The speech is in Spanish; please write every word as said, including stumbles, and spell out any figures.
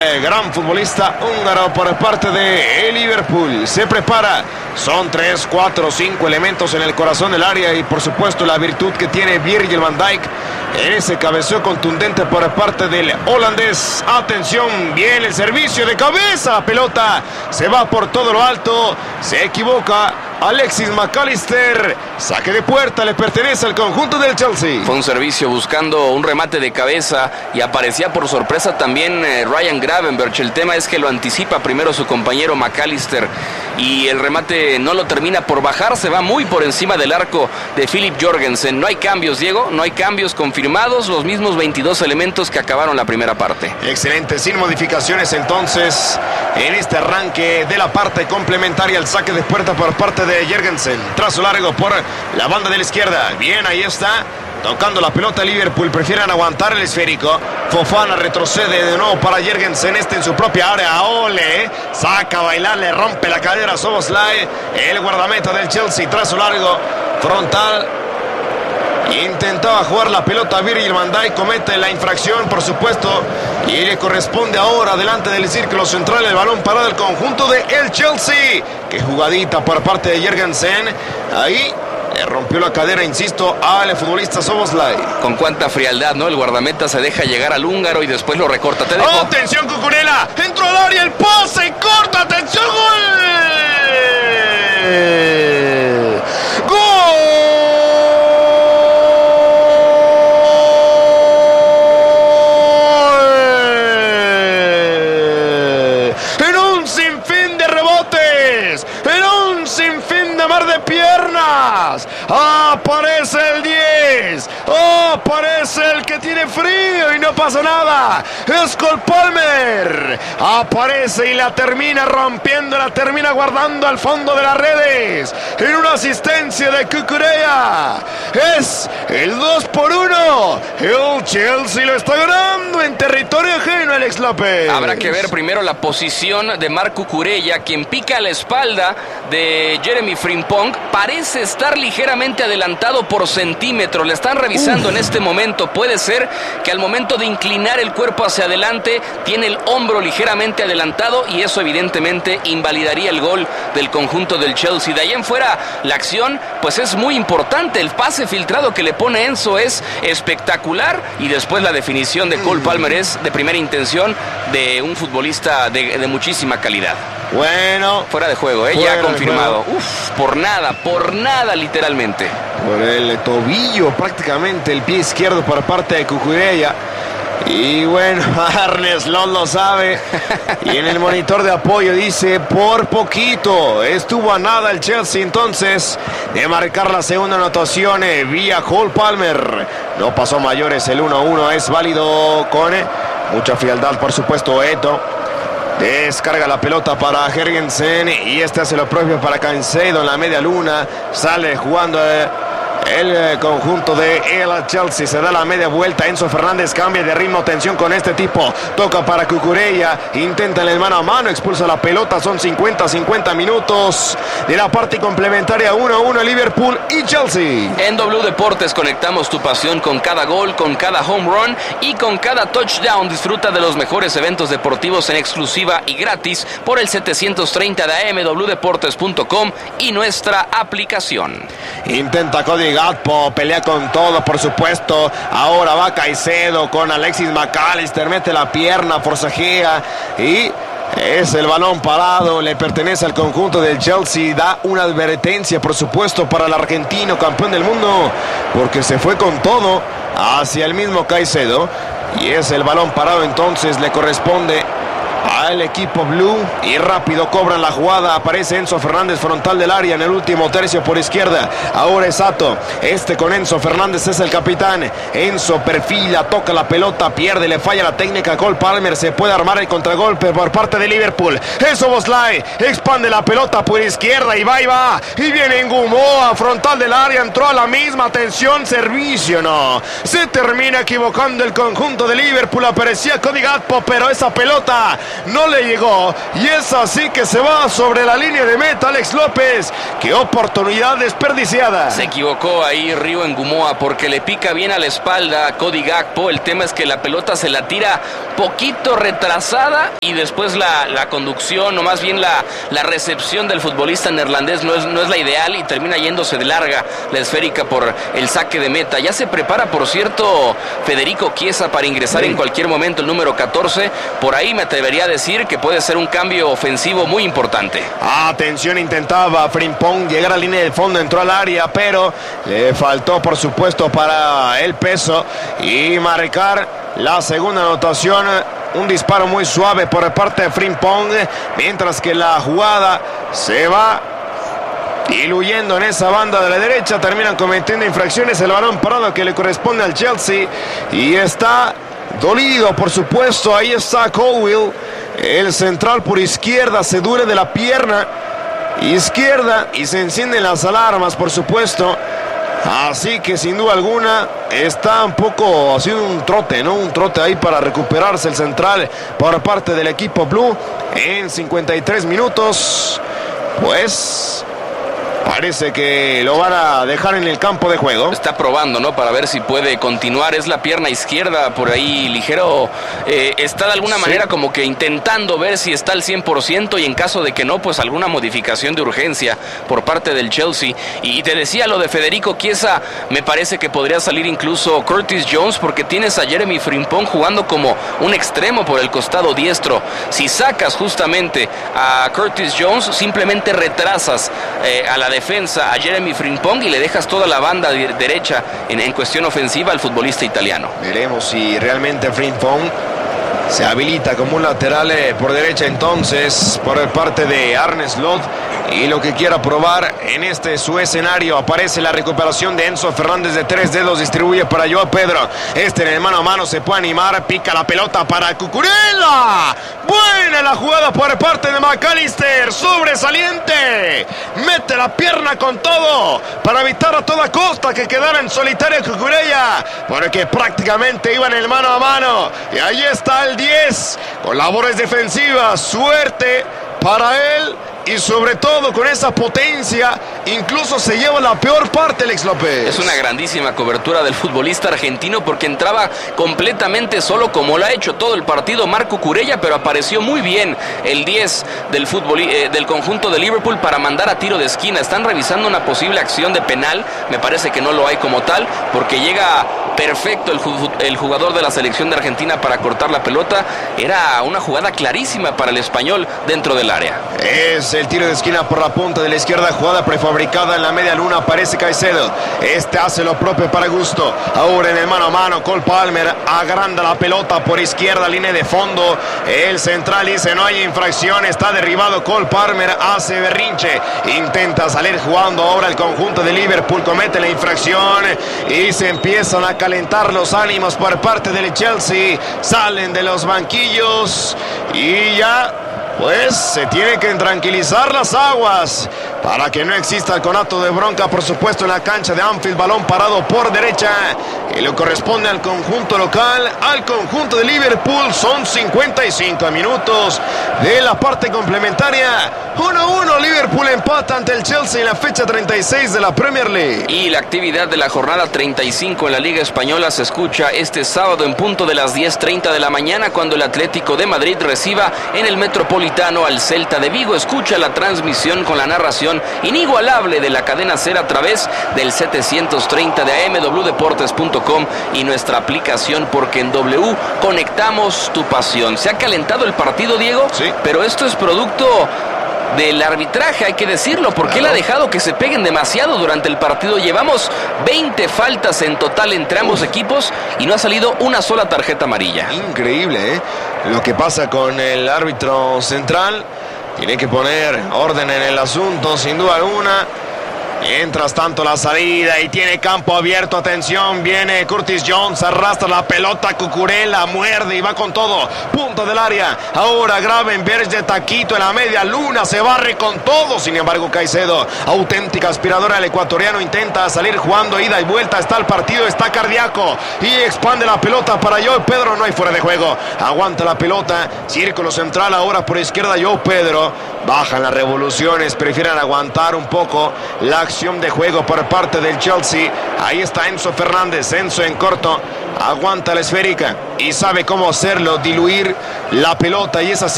Gran futbolista húngaro por parte de Liverpool. Se prepara. Son tres, cuatro, cinco elementos en el corazón del área y por supuesto la virtud que tiene Virgil van Dijk en ese cabeceo contundente por parte del holandés. Atención, bien el servicio de cabeza. La pelota se va por todo lo alto. Se equivoca Alexis McAllister. Saque de puerta, le pertenece al conjunto del Chelsea. Fue un servicio buscando un remate de cabeza y aparecía por sorpresa también eh, Ryan Gravenberch. El tema es que lo anticipa primero su compañero McAllister y el remate no lo termina por bajar, se va muy por encima del arco de Philip Jorgensen. No hay cambios, Diego, no hay cambios confirmados, los mismos veintidós elementos que acabaron la primera parte. Excelente, sin modificaciones entonces en este arranque de la parte complementaria. El saque de puerta por parte de Jorgensen, trazo largo por la banda de la izquierda. Bien, ahí está, tocando la pelota Liverpool, prefieren aguantar el esférico. Fofana retrocede de nuevo para Jorgensen, este en su propia área. Ole, saca a bailar, le rompe la cadera a Szoboszlai, el guardameta del Chelsea. Trazo largo, frontal. Intentaba jugar la pelota a Virgil van Dijk, comete la infracción por supuesto y le corresponde ahora delante del círculo central el balón parado del conjunto de el Chelsea. Qué jugadita por parte de Jorgensen, ahí le rompió la cadera, insisto, al futbolista Szoboszlai. Con cuánta frialdad, ¿no? El guardameta se deja llegar al húngaro y después lo recorta. Te dejo. ¡Atención, Cucurella! ¡Entró al área, el pase! ¡Corta! ¡Atención! ¡Gol! ¡Gol! En un sinfín de rebotes, en un sinfín de mar de piernas, aparece el diez, aparece el que tiene frío y no pasa nada, es Cole Palmer, aparece y la termina rompiendo, la termina guardando al fondo de las redes, en una asistencia de Cucurella, es el dos por uno, el Chelsea lo está ganando en territorio ajeno, Alex López. Habrá que ver primero la posición de Marc Cucurella, quien pica a la espalda de Jeremy Frimpong, parece estar ligeramente adelantado por centímetros, le están revisando Uf. en este momento, puede ser que al momento de inclinar el cuerpo hacia adelante tiene el hombro ligeramente adelantado y eso evidentemente invalidaría el gol del conjunto del Chelsea. De ahí en fuera la acción pues es muy importante, el pase filtrado que le pone Enzo es espectacular y después la definición de Cole Palmer es de primera intención de un futbolista de, de muchísima calidad. Bueno, fuera de juego, ¿eh? Ya confirmado. Uf, por nada, por nada literalmente. Por el tobillo prácticamente, el pie izquierdo por parte de Cucurella. Y bueno, Arne Slot lo sabe. Y en el monitor de apoyo dice, por poquito, estuvo a nada el Chelsea entonces de marcar la segunda anotación eh, vía Cole Palmer. No pasó mayores, el uno a uno es válido con eh, mucha frialdad, por supuesto, Eto. Descarga la pelota para Jorgensen y este hace lo propio para Caicedo en la media luna. Sale jugando eh, el conjunto de el Chelsea, se da la media vuelta. Enzo Fernández cambia de ritmo, tensión con este tipo, toca para Cucurella, intenta el mano a mano, expulsa la pelota. Son cincuenta cincuenta minutos de la parte complementaria, uno a uno Liverpool y Chelsea. En W Deportes conectamos tu pasión con cada gol, con cada home run y con cada touchdown. Disfruta de los mejores eventos deportivos en exclusiva y gratis por el setecientos treinta de A M, w deportes punto com y nuestra aplicación. Intenta Cody Gakpo, pelea con todo, por supuesto. Ahora va Caicedo con Alexis McAllister, mete la pierna, forcejea y es el balón parado, le pertenece al conjunto del Chelsea. Da una advertencia, por supuesto, para el argentino campeón del mundo, porque se fue con todo hacia el mismo Caicedo. Y es el balón parado, entonces le corresponde al equipo blue y rápido cobran la jugada. Aparece Enzo Fernández frontal del área en el último tercio por izquierda. Ahora es Sato, este con Enzo Fernández es el capitán. Enzo perfila, toca la pelota, pierde, le falla la técnica. Cole Palmer, se puede armar el contragolpe por parte de Liverpool. Enzo Szoboszlai expande la pelota por izquierda y va y va y viene Ngumoa frontal del área, entró a la misma. Atención, servicio, no, se termina equivocando el conjunto de Liverpool. Aparecía Cody Gakpo, pero esa pelota no le llegó. Y es así que se va sobre la línea de meta Alex López. ¡Qué oportunidad desperdiciada! Se equivocó ahí Río Ngumoa porque le pica bien a la espalda a Cody Gakpo. El tema es que la pelota se la tira poquito retrasada y después la, la conducción o más bien la, la recepción del futbolista neerlandés no es, no es la ideal y termina yéndose de larga la esférica por el saque de meta. Ya se prepara, por cierto, Federico Chiesa para ingresar sí. en cualquier momento el número catorce. Por ahí me atrevería a decir que puede ser un cambio ofensivo muy importante. Atención, intentaba Frimpong llegar a la línea de fondo, entró al área, pero le faltó, por supuesto, para el peso y marcar la segunda anotación. Un disparo muy suave por parte de Frimpong, mientras que la jugada se va diluyendo en esa banda de la derecha. Terminan cometiendo infracciones. El balón parado que le corresponde al Chelsea y está dolido, por supuesto. Ahí está Colwill, el central por izquierda, se duele de la pierna izquierda y se encienden las alarmas, por supuesto. Así que sin duda alguna está un poco haciendo un trote, ¿no? Un trote ahí para recuperarse el central por parte del equipo blue en cincuenta y tres minutos. Pues parece que lo van a dejar en el campo de juego. Está probando, ¿no? Para ver si puede continuar. Es la pierna izquierda por ahí ligero. Eh, está de alguna manera sí. como que intentando ver si está al cien por ciento y en caso de que no, pues alguna modificación de urgencia por parte del Chelsea. Y te decía lo de Federico Chiesa, me parece que podría salir incluso Curtis Jones porque tienes a Jeremy Frimpong jugando como un extremo por el costado diestro. Si sacas justamente a Curtis Jones, simplemente retrasas eh, a la defensa a Jeremy Frimpong y le dejas toda la banda de derecha en, en cuestión ofensiva al futbolista italiano. Veremos si realmente Frimpong se habilita como un lateral eh, por derecha entonces por parte de Arne Slot y lo que quiera probar en este su escenario. Aparece la recuperación de Enzo Fernández de tres dedos, distribuye para Joao Pedro. Este en el mano a mano se puede animar, pica la pelota para Cucurella. Buena la jugada por parte de McAllister, sobresaliente. Mete la pierna con todo para evitar a toda costa que quedara en solitario Cucurella, porque prácticamente iba en el mano a mano. Y ahí está el diez con labores defensivas, suerte para él y sobre todo con esa potencia incluso se lleva la peor parte Alex López. Es una grandísima cobertura del futbolista argentino porque entraba completamente solo como lo ha hecho todo el partido Marco Cucurella, pero apareció muy bien el diez del, fútbol, eh, del conjunto de Liverpool para mandar a tiro de esquina. Están revisando una posible acción de penal, me parece que no lo hay como tal porque llega perfecto el, el jugador de la selección de Argentina para cortar la pelota. Era una jugada clarísima para el español dentro del área. Es el tiro de esquina por la punta de la izquierda, jugada prefabricada en la media luna, aparece Caicedo, este hace lo propio para Gusto, ahora en el mano a mano, Cole Palmer agranda la pelota por izquierda, línea de fondo, el central dice no hay infracción, está derribado Cole Palmer, hace berrinche, intenta salir jugando ahora el conjunto de Liverpool, comete la infracción y se empiezan a calentar los ánimos por parte del Chelsea, salen de los banquillos y ya pues se tiene que tranquilizar las aguas para que no exista el conato de bronca, por supuesto, en la cancha de Anfield. Balón parado por derecha y le corresponde al conjunto local, al conjunto de Liverpool. Son cincuenta y cinco minutos de la parte complementaria. uno a uno, Liverpool empata ante el Chelsea en la fecha treinta y seis de la Premier League. Y la actividad de la jornada treinta y cinco en la Liga Española se escucha este sábado en punto de las diez treinta de la mañana cuando el Atlético de Madrid reciba en el Metropolitano al Celta de Vigo. Escucha la transmisión con la narración inigualable de la cadena SER a través del setecientos treinta de A M, w deportes punto com y nuestra aplicación, porque en W conectamos tu pasión. Se ha calentado el partido, Diego, sí, pero esto es producto del arbitraje, hay que decirlo, porque claro, él ha dejado que se peguen demasiado durante el partido. Llevamos veinte faltas en total entre ambos Uf. equipos y no ha salido una sola tarjeta amarilla. Increíble, ¿eh? Lo que pasa con el árbitro central. Tiene que poner orden en el asunto, sin duda alguna. Mientras tanto la salida y tiene campo abierto, atención, viene Curtis Jones, arrastra la pelota, Cucurella muerde y va con todo, punto del área, ahora Gravenberch de taquito en la media luna, se barre con todo, sin embargo Caicedo, auténtica aspiradora, el ecuatoriano intenta salir jugando ida y vuelta, está el partido, está cardíaco y expande la pelota para Joe Pedro, no hay fuera de juego, aguanta la pelota, círculo central ahora por izquierda Joe Pedro, bajan las revoluciones, prefieren aguantar un poco la acción de juego por parte del Chelsea. Ahí está Enzo Fernández, Enzo en corto, aguanta la esférica y sabe cómo hacerlo, diluir la pelota y es así.